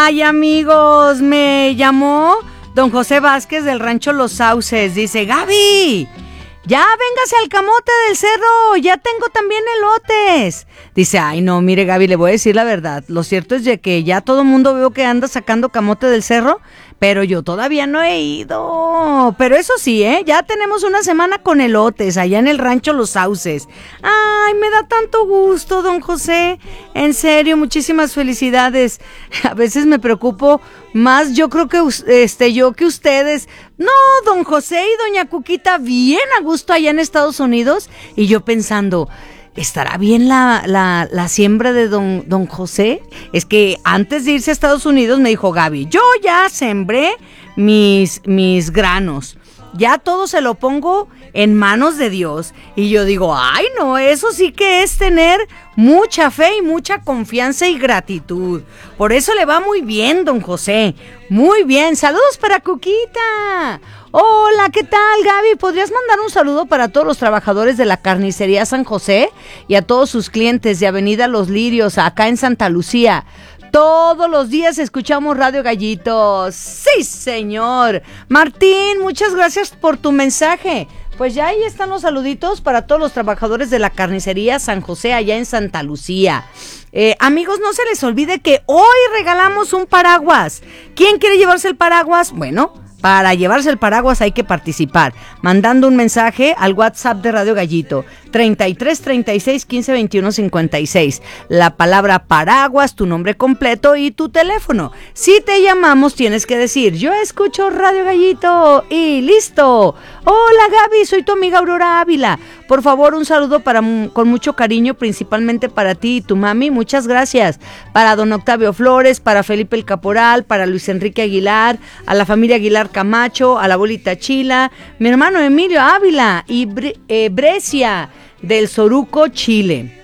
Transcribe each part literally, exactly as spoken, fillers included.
Ay, amigos, me llamó don José Vázquez del rancho Los Sauces. Dice, Gaby, ya véngase al camote del cerro, ya tengo también elotes. Dice, ay no, mire Gaby, le voy a decir la verdad. Lo cierto es de que ya todo el mundo veo que anda sacando camote del cerro, pero yo todavía no he ido. Pero eso sí, ¿eh? Ya tenemos una semana con elotes allá en el rancho Los Sauces. Ay, me da tanto gusto, don José. En serio, muchísimas felicidades. A veces me preocupo más, yo creo que este, yo que ustedes. No, don José y doña Cuquita bien a gusto allá en Estados Unidos. Y yo pensando, ¿estará bien la, la, la siembra de don, don José? Es que antes de irse a Estados Unidos me dijo, Gaby, yo ya sembré mis, mis granos. Ya todo se lo pongo en manos de Dios. Y yo digo, ay no, eso sí que es tener mucha fe y mucha confianza y gratitud. Por eso le va muy bien, don José. Muy bien, saludos para Cuquita. Hola, ¿qué tal, Gaby? ¿Podrías mandar un saludo para todos los trabajadores de la carnicería San José y a todos sus clientes de Avenida Los Lirios, acá en Santa Lucía? Todos los días escuchamos Radio Gallito. ¡Sí, señor! Martín, muchas gracias por tu mensaje. Pues ya ahí están los saluditos para todos los trabajadores de la carnicería San José allá en Santa Lucía. Eh, amigos, no se les olvide que hoy regalamos un paraguas. ¿Quién quiere llevarse el paraguas? Bueno, para llevarse el paraguas hay que participar, mandando un mensaje al WhatsApp de Radio Gallito, treinta y tres, treinta y seis, quince, veintiuno, cincuenta y seis. La palabra paraguas, tu nombre completo y tu teléfono. Si te llamamos, tienes que decir, yo escucho Radio Gallito y listo. Hola Gaby, soy tu amiga Aurora Ávila. Por favor, un saludo para, con mucho cariño, principalmente para ti y tu mami. Muchas gracias. Para don Octavio Flores, para Felipe el Caporal, para Luis Enrique Aguilar, a la familia Aguilar Camacho, a la abuelita Chila, mi hermano Emilio Ávila y Bre- eh, Brescia del Soruco, Chile.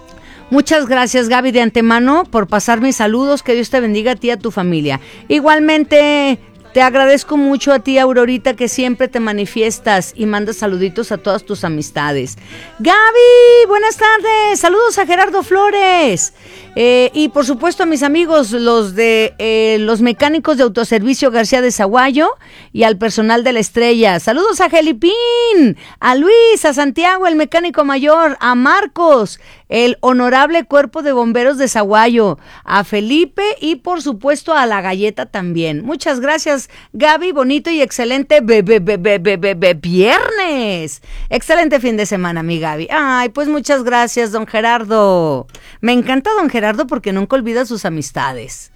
Muchas gracias, Gaby, de antemano por pasar mis saludos. Que Dios te bendiga a ti y a tu familia. Igualmente, te agradezco mucho a ti, Aurorita, que siempre te manifiestas y mandas saluditos a todas tus amistades. Gaby, buenas tardes. Saludos a Gerardo Flores. Eh, y por supuesto a mis amigos, los de eh, los mecánicos de Autoservicio García de Zaguayo y al personal de La Estrella. Saludos a Gelipín, a Luis, a Santiago, el mecánico mayor, a Marcos, el honorable cuerpo de bomberos de Zaguayo, a Felipe y por supuesto a la Galleta también. Muchas gracias, Gaby, bonito y excelente be, be, be, be, be, be, be, viernes. Excelente fin de semana, mi Gaby. Ay, pues muchas gracias, don Gerardo. Me encanta don Gerardo porque nunca olvida sus amistades.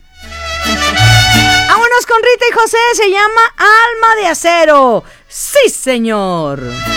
Vámonos con Rita y José, se llama Alma de Acero. Sí, señor.